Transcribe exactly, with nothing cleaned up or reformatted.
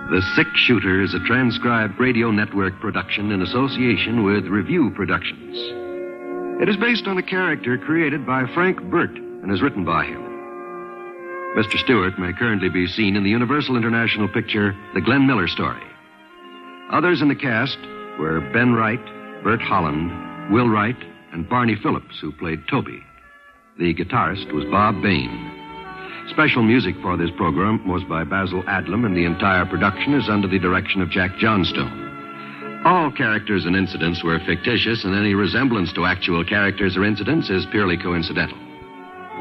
The Sick Shooter is a transcribed radio network production in association with Review Productions. It is based on a character created by Frank Burt and is written by him. Mister Stewart may currently be seen in the Universal International picture, The Glenn Miller Story. Others in the cast were Ben Wright, Bert Holland, Will Wright, and Barney Phillips, who played Toby. The guitarist was Bob Bain. Special music for this program was by Basil Adlam, and the entire production is under the direction of Jack Johnstone. All characters and incidents were fictitious, and any resemblance to actual characters or incidents is purely coincidental.